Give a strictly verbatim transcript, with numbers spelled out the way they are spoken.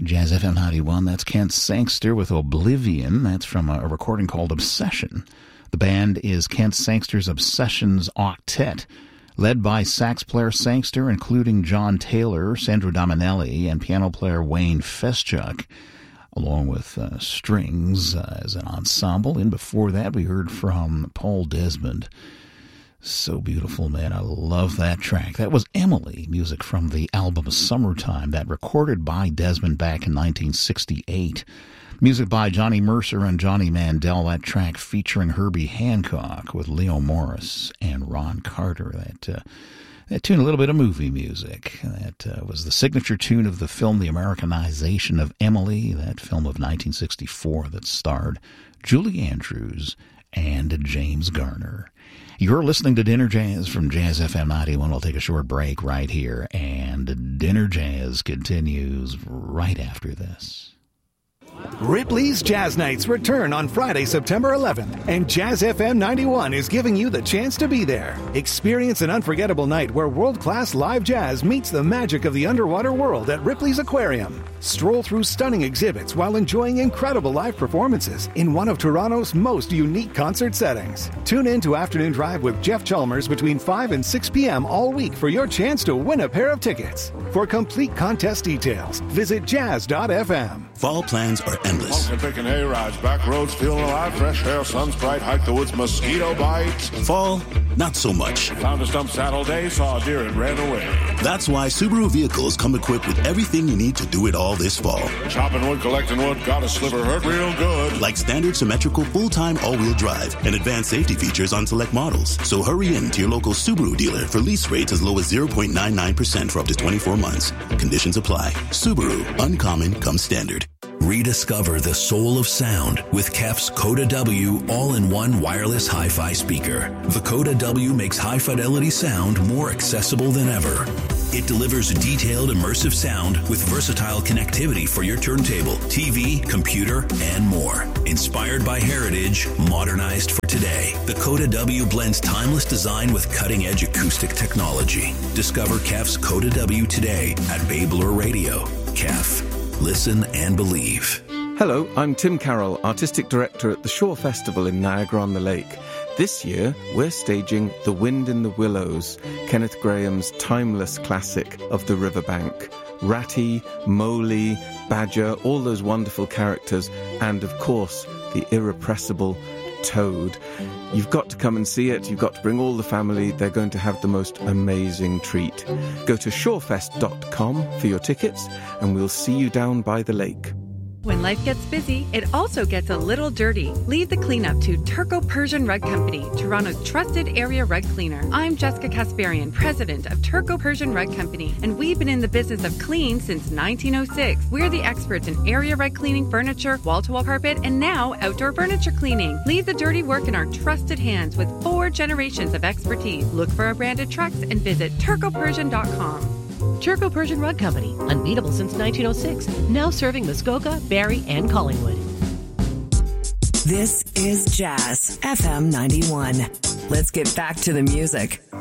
Jazz F M ninety-one, that's Kent Sangster with Oblivion. That's from a, a recording called Obsession. The band is Kent Sangster's Obsessions Octet, led by sax player Sangster, including John Taylor, Sandro Dominelli, and piano player Wayne Feschuk, along with uh, strings uh, as an ensemble. And before that, we heard from Paul Desmond. So beautiful, man. I love that track. That was Emily, music from the album Summertime, that recorded by Desmond back in nineteen sixty-eight. Music by Johnny Mercer and Johnny Mandel, that track featuring Herbie Hancock with Leo Morris and Ron Carter. That, uh, that tune, a little bit of movie music. That uh, was the signature tune of the film The Americanization of Emily, that film of nineteen sixty-four that starred Julie Andrews and James Garner. You're listening to Dinner Jazz from Jazz F M ninety-one. We'll take a short break right here, and Dinner Jazz continues right after this. Ripley's Jazz Nights return on Friday, September eleventh, and Jazz F M ninety-one is giving you the chance to be there. Experience an unforgettable night where world-class live jazz meets the magic of the underwater world at Ripley's Aquarium. Stroll through stunning exhibits while enjoying incredible live performances in one of Toronto's most unique concert settings. Tune in to Afternoon Drive with Jeff Chalmers between five and six p.m. all week for your chance to win a pair of tickets. For complete contest details, visit jazz dot f m. Fall plans are endless. Smoking, picking hay rides, back roads, feeling alive, fresh air, sun's bright, hike the woods, mosquito bites. Fall, not so much. Found a stump saddle day, saw a deer and ran away. That's why Subaru vehicles come equipped with everything you need to do it all this fall. Chopping wood, collecting wood, got a sliver, hurt real good. Like standard symmetrical full-time all-wheel drive and advanced safety features on select models. So hurry in to your local Subaru dealer for lease rates as low as zero point nine nine percent for up to twenty-four months. Conditions apply. Subaru, uncommon comes standard. Rediscover the soul of sound with K E F's Coda W all-in-one wireless hi-fi speaker. The Coda W makes high-fidelity sound more accessible than ever. It delivers detailed, immersive sound with versatile connectivity for your turntable, T V, computer, and more. Inspired by heritage, modernized for today, the Coda W blends timeless design with cutting-edge acoustic technology. Discover K E F's Coda W today at Bay Blur Radio. K E F. Listen and believe. Hello, I'm Tim Carroll, Artistic Director at the Shore Festival in Niagara-on-the-Lake. This year, we're staging The Wind in the Willows, Kenneth Graham's timeless classic of the riverbank. Ratty, Mowgli, Badger, all those wonderful characters, and of course, the irrepressible Toad. You've got to come and see it. You've got to bring all the family. They're going to have the most amazing treat. Go to shorefest dot com for your tickets, and we'll see you down by the lake. When life gets busy, it also gets a little dirty. Leave the cleanup to Turco Persian Rug Company, Toronto's trusted area rug cleaner. I'm Jessica Kasparian, president of Turco Persian Rug Company, and we've been in the business of clean since nineteen oh six. We're the experts in area rug cleaning, furniture, wall-to-wall carpet, and now outdoor furniture cleaning. Leave the dirty work in our trusted hands with four generations of expertise. Look for our branded trucks and visit turco persian dot com. Turco Persian Rug Company, unbeatable since nineteen oh six, now serving Muskoka, Barrie, and Collingwood. This is Jazz F M ninety-one. Let's get back to the music.